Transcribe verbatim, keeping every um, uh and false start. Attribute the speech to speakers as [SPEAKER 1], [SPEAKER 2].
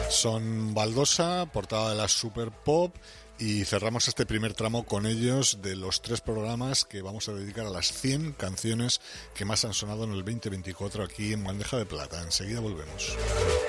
[SPEAKER 1] Son Baldosa, portada de la Super Pop, y cerramos este primer tramo con ellos de los tres programas que vamos a dedicar a las cien canciones que más han sonado en el veinte veinticuatro aquí en Bandeja de Plata. Enseguida volvemos.